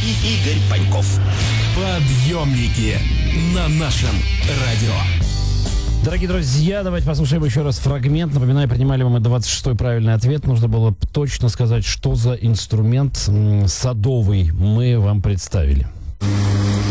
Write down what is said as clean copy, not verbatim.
и Игорь Паньков. Подъемники на нашем радио. Дорогие друзья, давайте послушаем еще раз фрагмент. Напоминаю, принимали мы 26-й правильный ответ. Нужно было точно сказать, что за инструмент садовый мы вам представили.